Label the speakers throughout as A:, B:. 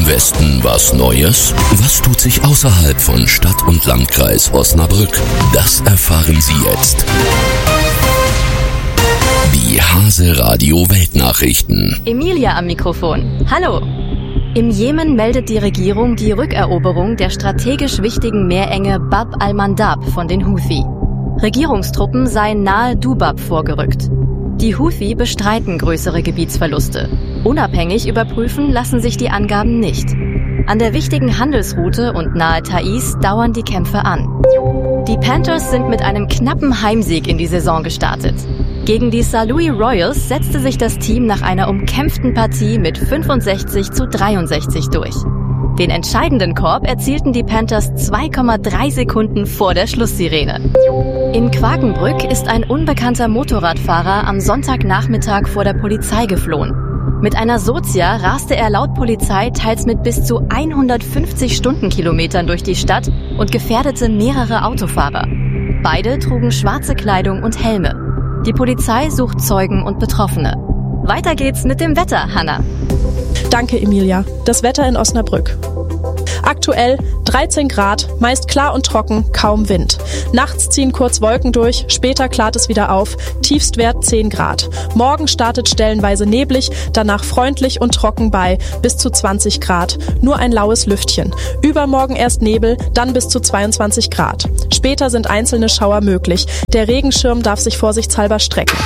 A: Im Westen was Neues? Was tut sich außerhalb von Stadt und Landkreis Osnabrück? Das erfahren Sie jetzt. Die Hase Radio Weltnachrichten.
B: Emilia am Mikrofon. Hallo. Im Jemen meldet die Regierung die Rückeroberung der strategisch wichtigen Meerenge Bab al-Mandab von den Houthi. Regierungstruppen seien nahe Dubab vorgerückt. Die Houthi bestreiten größere Gebietsverluste. Unabhängig überprüfen lassen sich die Angaben nicht. An der wichtigen Handelsroute und nahe Taiz dauern die Kämpfe an. Die Panthers sind mit einem knappen Heimsieg in die Saison gestartet. Gegen die St. Louis Royals setzte sich das Team nach einer umkämpften Partie mit 65-63 durch. Den entscheidenden Korb erzielten die Panthers 2,3 Sekunden vor der Schlusssirene. In Quakenbrück ist ein unbekannter Motorradfahrer am Sonntagnachmittag vor der Polizei geflohen. Mit einer Sozia raste er laut Polizei teils mit bis zu 150 Stundenkilometern durch die Stadt und gefährdete mehrere Autofahrer. Beide trugen schwarze Kleidung und Helme. Die Polizei sucht Zeugen und Betroffene. Weiter geht's mit dem Wetter, Hanna.
C: Danke, Emilia. Das Wetter in Osnabrück. Aktuell 13 Grad, meist klar und trocken, kaum Wind. Nachts ziehen kurz Wolken durch, später klart es wieder auf, Tiefstwert 10 Grad. Morgen startet stellenweise neblig, danach freundlich und trocken bei bis zu 20 Grad. Nur ein laues Lüftchen. Übermorgen erst Nebel, dann bis zu 22 Grad. Später sind einzelne Schauer möglich. Der Regenschirm darf sich vorsichtshalber strecken.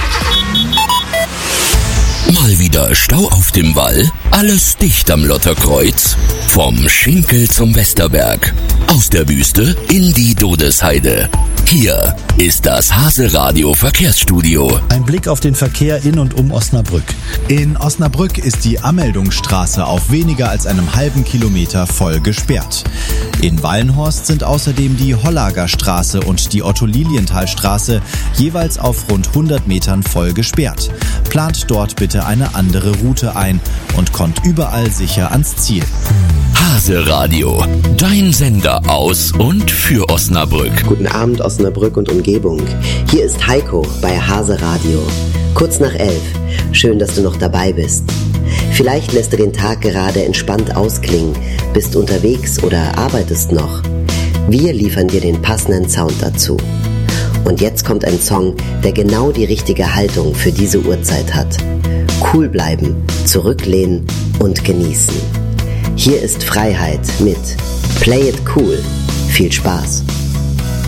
A: Mal wieder Stau auf dem Wall, alles dicht am Lotterkreuz. Vom Schinkel zum Westerberg, aus der Wüste in die Dodesheide. Hier ist das Hase Radio Verkehrsstudio.
D: Ein Blick auf den Verkehr in und um Osnabrück. In Osnabrück ist die Anmeldungsstraße auf weniger als einem halben Kilometer voll gesperrt. In Wallenhorst sind außerdem die Hollager Straße und die Otto-Lilienthal-Straße jeweils auf rund 100 Metern voll gesperrt. Plant dort bitte eine andere Route ein und kommt überall sicher ans Ziel.
A: Hase Radio, dein Sender aus und für Osnabrück.
E: Guten Abend Osnabrück und Umgebung. Hier ist Heiko bei Hase Radio. Kurz nach 11. Schön, dass du noch dabei bist. Vielleicht lässt du den Tag gerade entspannt ausklingen, bist unterwegs oder arbeitest noch. Wir liefern dir den passenden Sound dazu. Und jetzt kommt ein Song, der genau die richtige Haltung für diese Uhrzeit hat. Cool bleiben, zurücklehnen und genießen. Hier ist Freiheit mit Play It Cool. Viel Spaß.